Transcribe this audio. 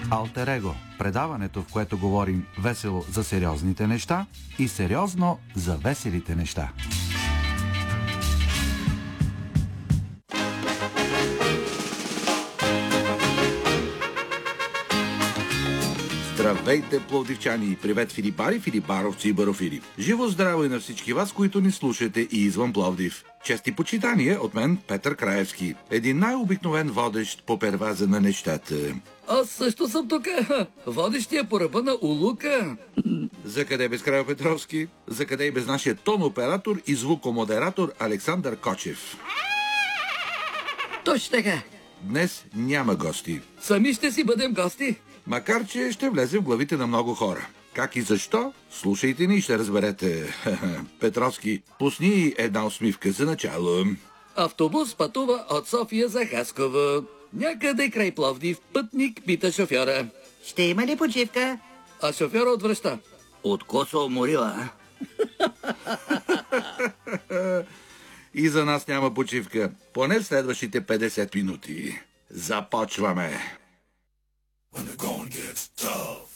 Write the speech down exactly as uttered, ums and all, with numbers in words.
Алтер Его, предаването, в което говорим весело за сериозните неща и сериозно за веселите неща. Здравейте, пловдивчани! Привет, филипари, филипаровци и барофили! Живо здраво и на всички вас, които ни слушате и извън Пловдив. Чести почитания от мен, Петър Краевски. Един най-обикновен водещ по перваза на нещата. Аз също съм тук. Водещия по ръба на улука. За къде без Крайо Петровски? За къде и без нашия тон-оператор и звукомодератор Александър Кочев? Точно така. Днес няма гости. Сами ще си бъдем гости. Макар че ще влезе в главите на много хора. Как и защо? Слушайте ни и ще разберете. Петровски, пусни една усмивка за начало. Автобус пътува от София за Хасково. Някъде край Пловдив пътник пита шофьора. Ще има ли почивка? А шофьора отвръща. От косо морила. И за нас няма почивка. Поне следващите петдесет минути. Започваме! When the going gets tough.